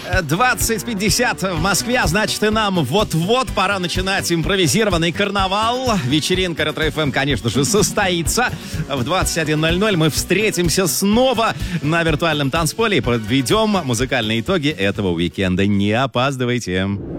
20:50 в Москве, а значит и нам вот-вот пора начинать импровизированный карнавал. Вечеринка Ретро-ФМ, конечно же, состоится. В 21:00 мы встретимся снова на виртуальном танцполе и подведем музыкальные итоги этого уикенда. Не опаздывайте.